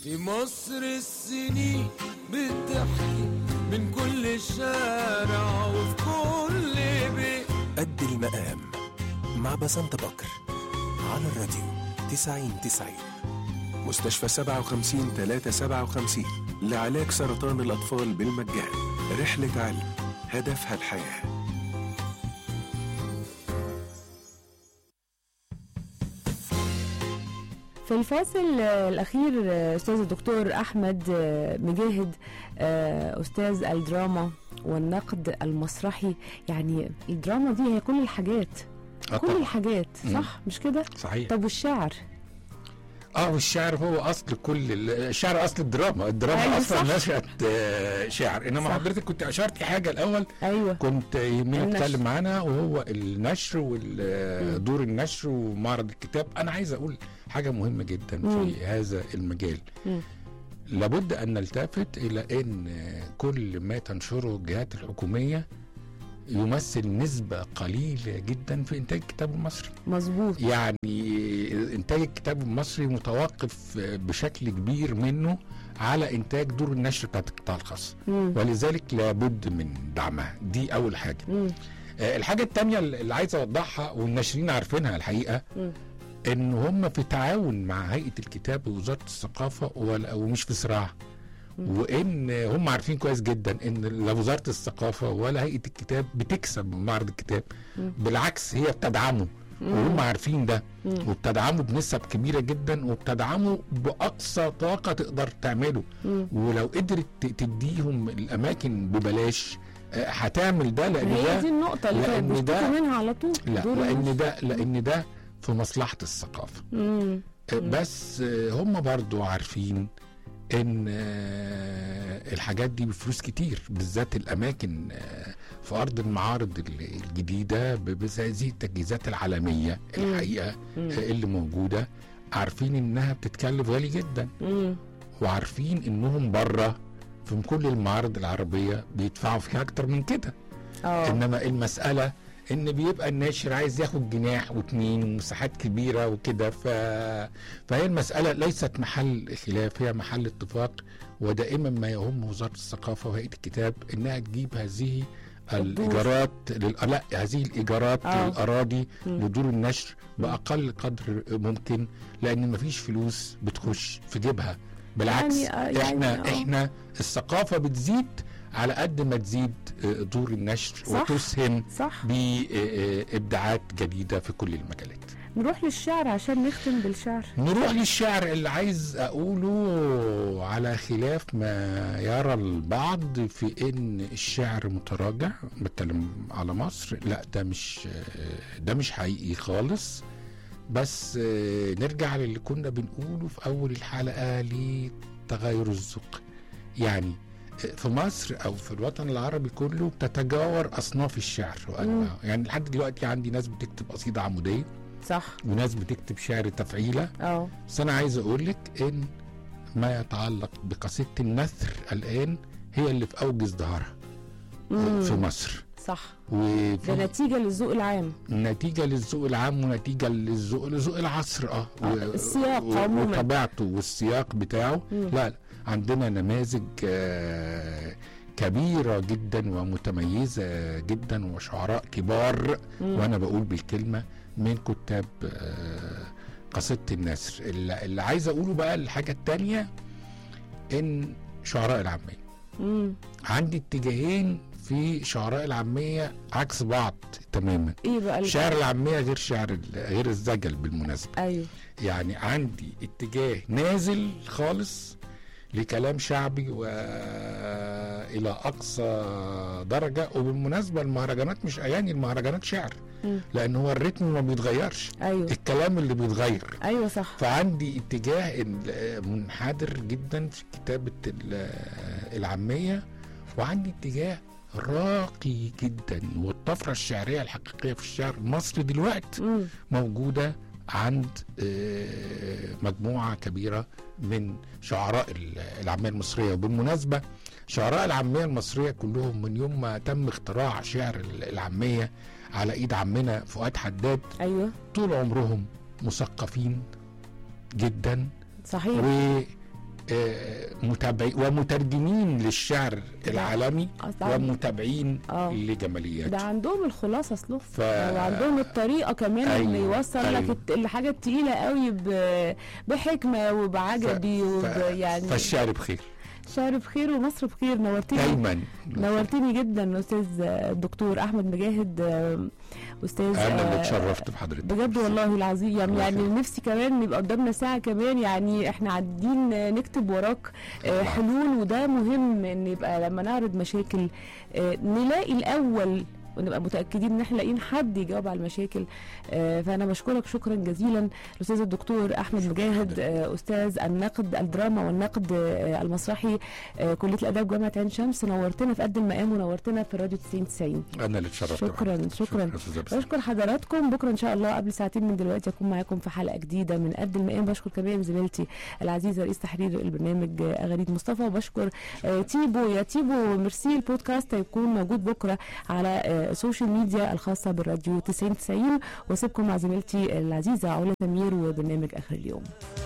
في مصر السنين بتحكي من كل شارع وفي كل بيت. قد المقام مع بسنت بكر على الراديو 90-90. مستشفى 57-357 لعلاج سرطان الأطفال بالمجان. رحلة علم هدفها الحياة. في الفاصل الأخير أستاذ الدكتور أحمد مجاهد، أستاذ الدراما والنقد المسرحي. يعني الدراما دي هي كل الحاجات، كل الحاجات، صح مش كده؟ صحيح. طب والشعر؟ والشعر هو اصل كل الشعر، اصل الدراما أيوة اصلا نشأت شعر. انما حضرتك كنت اشرتي حاجه الاول. ايوه كنت يهمني اتكلم عنها، وهو النشر ودور النشر ومعرض الكتاب. انا عايز اقول حاجه مهمه جدا في هذا المجال. لابد ان نلتفت الى ان كل ما تنشره الجهات الحكوميه يمثل نسبة قليلة جدا في إنتاج الكتاب المصري. مظبوط. يعني إنتاج الكتاب المصري متوقف بشكل كبير منه على إنتاج دور النشر بتاعت القطاع الخاص، ولذلك لابد من دعمها. دي أول حاجة. الحاجة التانية اللي عايز أوضحها والناشرين عارفينها الحقيقة، إن هم في تعاون مع هيئة الكتاب ووزارة الثقافة ومش في صراع. وان هم عارفين كويس جدا ان لا وزاره الثقافه ولا هيئه الكتاب بتكسب من معرض الكتاب. بالعكس هي بتدعمه، وهم عارفين ده، وبتدعمه بنسب كبيره جدا، وبتدعمه باقصى طاقه تقدر تعمله. ولو قدرت تديهم الاماكن ببلاش هتعمل ده، لان هي دي النقطه اللي بيشتكوا منها على طول. لان ده في مصلحه الثقافه. بس هم برضو عارفين ان الحاجات دي بفلوس كتير، بالذات الاماكن في ارض المعارض الجديده بهذه التجهيزات العالميه الحقيقه اللي موجوده. عارفين انها بتتكلف غالي جدا، وعارفين انهم بره في كل المعارض العربيه بيدفعوا فيها اكتر من كده. انما المساله ان بيبقى الناشر عايز ياخد جناح واتنين ومساحات كبيره وكده. فهي المساله ليست محل خلاف، هي محل اتفاق. ودائما ما يهم وزاره الثقافه وهيئه الكتاب انها تجيب هذه الايجارات هذه الايجارات للاراضي لدور النشر باقل قدر ممكن، لان مفيش فلوس بتخش في جيبها. بالعكس، احنا الثقافه بتزيد على قد ما تزيد دور النشر، وتسهم بإبداعات جديدة في كل المجالات. نروح للشعر عشان نختم بالشعر. نروح للشعر. اللي عايز أقوله على خلاف ما يرى البعض في إن الشعر متراجع، بتكلم على مصر، لا ده مش حقيقي خالص. بس نرجع للي كنا بنقوله في أول الحلقة لتغير الذوق. يعني في مصر او في الوطن العربي كله بتتجاور اصناف الشعر وانواعه. يعني لحد دلوقتي عندي ناس بتكتب قصيده عموديه، صح، وناس بتكتب شعر تفعيله. بس انا عايز اقول لك ان ما يتعلق بقصيده النثر الان هي اللي في اوج ازدهارها في مصر. صح. ده نتيجه للذوق العام، نتيجه للذوق العام، ونتيجه للذوق العصر السياق عموما وطبيعته والسياق بتاعه. لا، عندنا نماذج كبيرة جدا ومتميزة جدا وشعراء كبار، وأنا بقول بالكلمة من كتاب قصيدة النثر. اللي عايز أقوله بقى الحاجة التانية، إن شعراء العامية عندي اتجاهين في شعراء العامية عكس بعض تماما. إيه بقى شعر العامية غير الزجل بالمناسبة. أيوه. يعني عندي اتجاه نازل خالص لكلام شعبي وإلى أقصى درجة. وبالمناسبة المهرجانات مش أغاني، المهرجانات شعر، لأن هو الريتم ما بيتغيرش. أيوه. الكلام اللي بيتغير. أيوه صح. فعندي اتجاه منحدر جدا في كتابة العامية، وعندي اتجاه راقي جدا. والطفرة الشعرية الحقيقية في الشعر المصري دلوقتي موجودة عند مجموعة كبيرة من شعراء العامية المصرية. وبالمناسبة شعراء العامية المصرية كلهم من يوم ما تم اختراع شعر العامية على ايد عمنا فؤاد حداد، ايوه، طول عمرهم مثقفين جدا. صحيح. متابعين ومترجمين للشعر العالمي ومتابعين لجمالياته. ده عندهم الخلاصه اصله وعندهم الطريقه كمان اللي يوصل لك الحاجه التقيله قوي بحكمه وبعجبي يعني فالشعر بخير، شعر بخير ومصر بخير. نورتني دايما، نورتني جدا استاذ الدكتور احمد مجاهد. استاذ انا اللي اتشرفت بحضرتك بجد والله العظيم. يعني نفسي كمان يبقى قدامنا ساعه كمان، يعني احنا قاعدين نكتب وراك حلول، وده مهم ان يبقى لما نعرض مشاكل نلاقي الاول ونبقى متاكدين ان احنا لاقيين حد يجاوب على المشاكل. فانا بشكرك شكرا جزيلا الاستاذ الدكتور احمد مجاهد، استاذ النقد الدراما والنقد المسرحي كليه الاداب جامعه عين شمس. نورتنا في قد المقام ونورتنا في الراديو 90. انا اللي اتشرفت. شكرا. بشكر حضراتكم. بكره ان شاء الله قبل ساعتين من دلوقتي اكون معاكم في حلقه جديده من قد المقام. بشكر كمان زميلتي العزيزه رئيس تحرير البرنامج غريب مصطفى، وبشكر تيبو. يا تيبو ميرسي. البودكاست هيكون موجود بكره على السوشيال ميديا الخاصة بالراديو 90، واسيبكم مع زميلتي العزيزة علا تمير وبرنامج آخر اليوم.